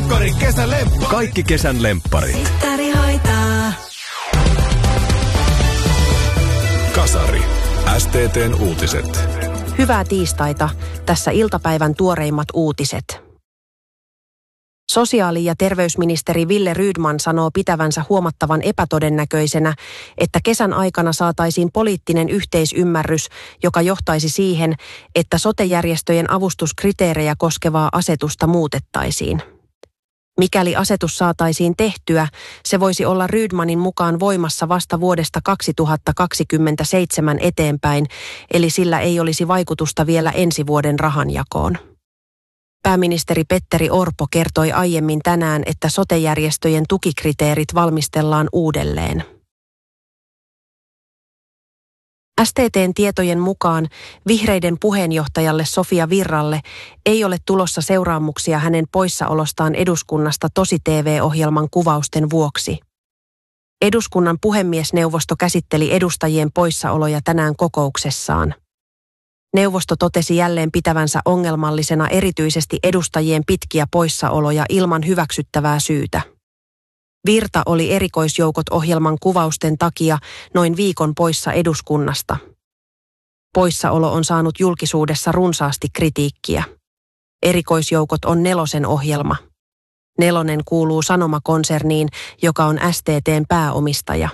Kaikki kesän lempparit. Kasari. STT:n uutiset. Hyvää tiistaita. Tässä iltapäivän tuoreimmat uutiset. Sosiaali- ja terveysministeri Wille Rydman sanoo pitävänsä huomattavan epätodennäköisenä, että kesän aikana saataisiin poliittinen yhteisymmärrys, joka johtaisi siihen, että sote-järjestöjen avustuskriteerejä koskevaa asetusta muutettaisiin. Mikäli asetus saataisiin tehtyä, se voisi olla Rydmanin mukaan voimassa vasta vuodesta 2027 eteenpäin, eli sillä ei olisi vaikutusta vielä ensi vuoden rahanjakoon. Pääministeri Petteri Orpo kertoi aiemmin tänään, että sote-järjestöjen tukikriteerit valmistellaan uudelleen. STT:n tietojen mukaan vihreiden puheenjohtajalle Sofia Virralle ei ole tulossa seuraamuksia hänen poissaolostaan eduskunnasta Tosi-TV-ohjelman kuvausten vuoksi. Eduskunnan puhemiesneuvosto käsitteli edustajien poissaoloja tänään kokouksessaan. Neuvosto totesi jälleen pitävänsä ongelmallisena erityisesti edustajien pitkiä poissaoloja ilman hyväksyttävää syytä. Virta oli erikoisjoukot ohjelman kuvausten takia noin viikon poissa eduskunnasta. Poissaolo on saanut julkisuudessa runsaasti kritiikkiä. Erikoisjoukot on Nelosen ohjelma. Nelonen kuuluu Sanoma-konserniin, joka on STT:n pääomistaja.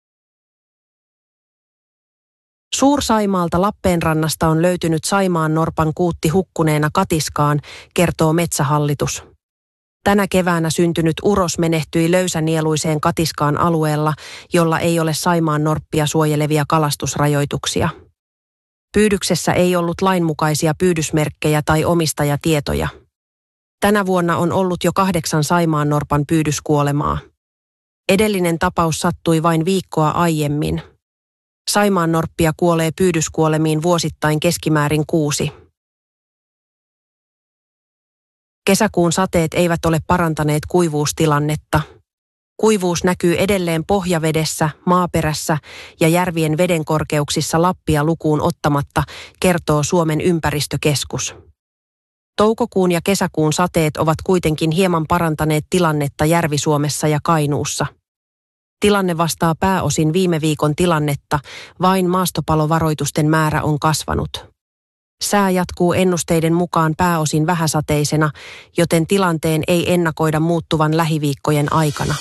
Suur-Saimaalta Lappeenrannasta on löytynyt saimaannorpan kuutti hukkuneena katiskaan, kertoo Metsähallitus. Tänä keväänä syntynyt uros menehtyi löysänieluiseen katiskaan alueella, jolla ei ole saimaannorppia suojelevia kalastusrajoituksia. Pyydyksessä ei ollut lainmukaisia pyydysmerkkejä tai omistajatietoja. Tänä vuonna on ollut jo 8 saimaannorpan pyydyskuolemaa. Edellinen tapaus sattui vain viikkoa aiemmin. Saimaannorppia kuolee pyydyskuolemiin vuosittain keskimäärin 6. Kesäkuun sateet eivät ole parantaneet kuivuustilannetta. Kuivuus näkyy edelleen pohjavedessä, maaperässä ja järvien vedenkorkeuksissa Lappia lukuun ottamatta, kertoo Suomen ympäristökeskus. Toukokuun ja kesäkuun sateet ovat kuitenkin hieman parantaneet tilannetta Järvi-Suomessa ja Kainuussa. Tilanne vastaa pääosin viime viikon tilannetta, vain maastopalovaroitusten määrä on kasvanut. Sää jatkuu ennusteiden mukaan pääosin vähäsateisena, joten tilanteen ei ennakoida muuttuvan lähiviikkojen aikana.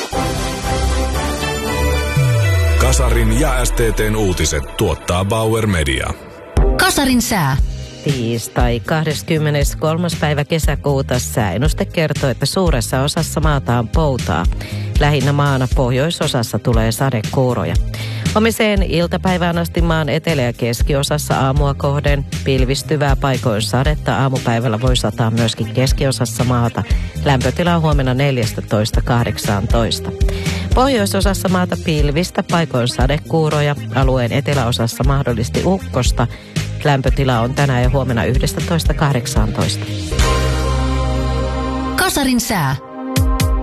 Kasarin ja STT:n uutiset tuottaa Bauer Media. Kasarin sää. Tiistai 23. päivä kesäkuuta sääennuste kertoo, että suuressa osassa maata on poutaa. Lähinnä maana pohjoisosassa tulee sadekuuroja. Huomiseen iltapäivään asti maan etelä- ja keskiosassa aamua kohden pilvistyvää paikoin sadetta. Aamupäivällä voi sataa myöskin keskiosassa maata. Lämpötila on huomenna 14–18. Pohjoisosassa maata pilvistä paikoin sadekuuroja. Alueen eteläosassa mahdollisesti ukkosta. Lämpötila on tänään ja huomenna 11–18. Kasarin sää.